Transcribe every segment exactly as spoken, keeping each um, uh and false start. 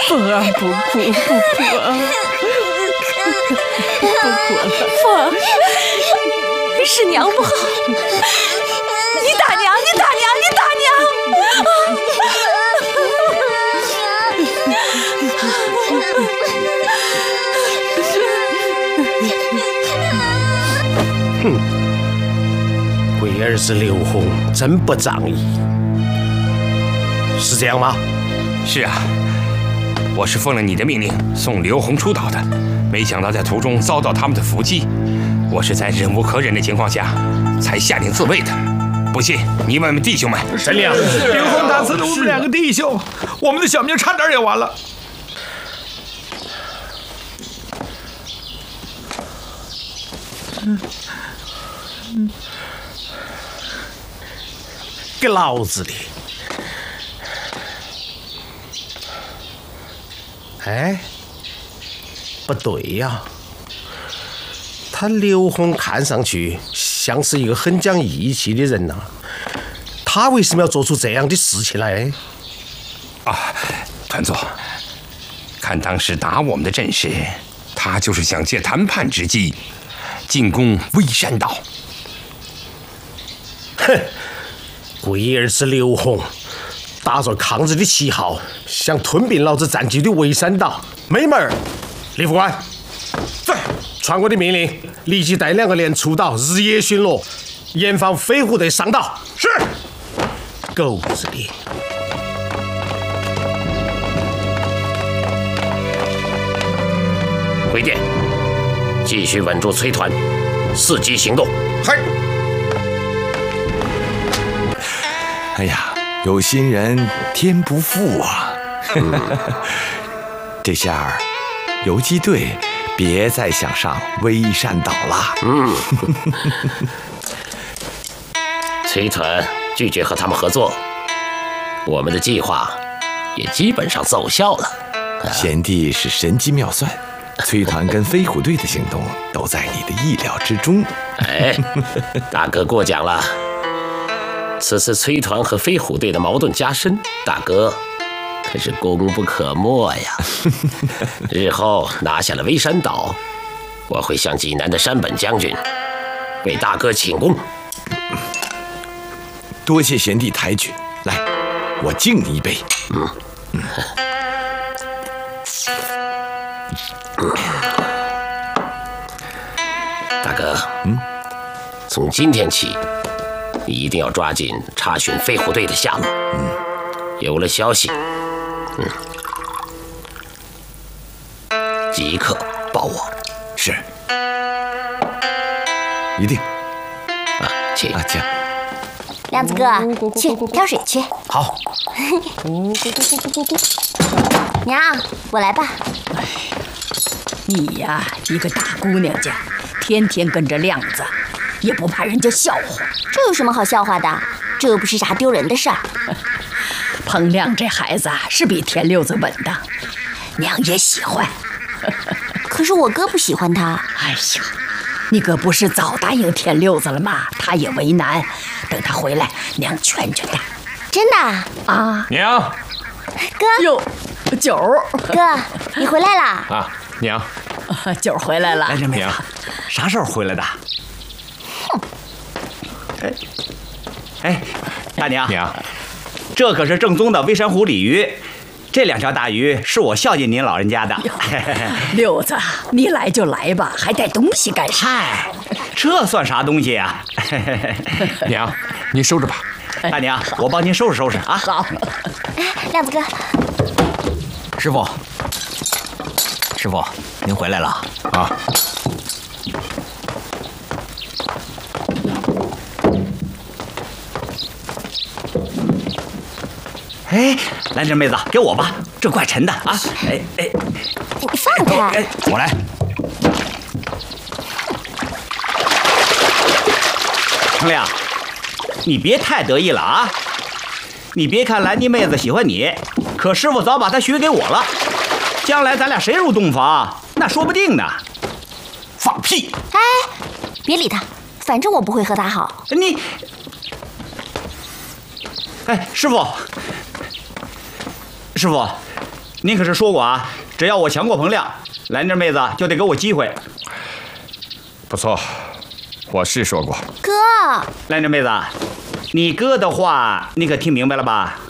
凤儿不哭不哭啊，不哭了。 凤儿，是娘不好，你打娘，你打娘，你打娘！ 哼，龟儿子刘洪真不仗义，是这样吗？ 是啊，我是奉了你的命令送刘洪出岛的，没想到在途中遭到他们的伏击，我是在忍无可忍的情况下才下令自卫的。不信你问问弟兄们。 神灵，刘洪打死了我们两个弟兄，我们的小命差点也完了。 嗯嗯，给老子的！哎，不对呀，他刘洪看上去像是一个很讲义气的人呐、啊，他为什么要做出这样的事情来？ 啊，团座，看当时打我们的阵势，他就是想借谈判之机进攻微山岛。 哼，龟儿子刘洪打着抗日的旗号，想吞并老子占据的微山岛，没门儿！李副官，在，传我的命令，立即带两个连出岛，日夜巡逻，严防飞虎队上岛。是。狗子的！ 回电，继续稳住崔团，伺机行动。 嗨。 哎呀，有心人天不负啊！这下游击队别再想上微山岛了。 嗯，崔团拒绝和他们合作，我们的计划也基本上奏效了。 贤弟是神机妙算，崔团跟飞虎队的行动都在你的意料之中。 哎，大哥过奖了。此次崔团和飞虎队的矛盾加深，大哥可是功不可没呀！日后拿下了微山岛，我会向济南的山本将军为大哥请功。 多谢贤弟抬举，来，我敬你一杯。嗯嗯。 大哥，嗯，从今天起，你一定要抓紧查询飞虎队的下落。嗯，有了消息，嗯，即刻报我。 是，一定。 啊，请啊，请。 亮子哥，去挑水去。 好。 娘，我来吧。 哎，你呀，一个大姑娘家，天天跟着亮子，也不怕人家笑话。 这有什么好笑话的？这又不是啥丢人的事儿。 彭亮这孩子啊，是比田六子稳当，娘也喜欢。 可是我哥不喜欢他。 哎呀，你哥不是早答应田六子了吗？他也为难，等他回来，娘劝劝他。 真的啊？ 娘， 哥， 哟，九儿， 哥，你回来啦？ 啊，娘， 九儿回来了。 来人妹子，啥时候回来的？ 哼。 哎，哎，大娘， 娘， 这可是正宗的微山湖鲤鱼。这两条大鱼是我孝敬您老人家的。 六子，你来就来吧，还带东西干啥？ 嗨，这算啥东西啊？ 娘，你收着吧。 大娘，我帮您收拾收拾啊。 好。 哎，亮子哥， 师傅，师傅，您回来了啊。 哎，来人妹子，给我吧，这怪沉的啊！哎哎， 你放开！ 哎，我来。程亮，你别太得意了啊！你别看兰妮妹子喜欢你，可师傅早把她许给我了，将来咱俩谁入洞房，那说不定呢。 放屁！ 哎，别理他，反正我不会和他好。 你，哎，师傅。师傅， 您可是说过啊，只要我强过彭亮，兰妮妹子就得给我机会。 不错，我是说过。 哥， 兰妮妹子，你哥的话你可听明白了吧？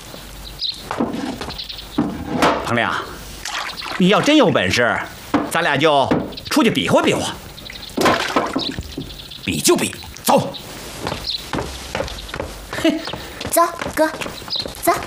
彭亮，你要真有本事，咱俩就出去比划比划。 比就比，走。 走，哥。